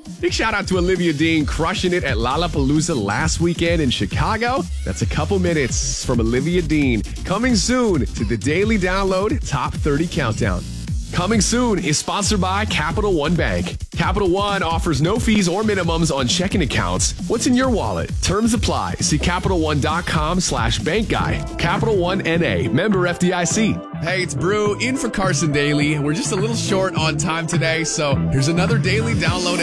Big shout out to Olivia Dean crushing it at Lollapalooza last weekend in Chicago. That's a couple minutes from Olivia Dean. Coming soon to the Daily Download Top 30 Countdown. Coming soon is sponsored by Capital One Bank. Capital One offers no fees or minimums on checking accounts. What's in your wallet? Terms apply. See CapitalOne.com/bank guy. Capital One N.A. Member FDIC. Hey, it's Brew in for Carson Daly. We're just a little short on time today, so here's another Daily Download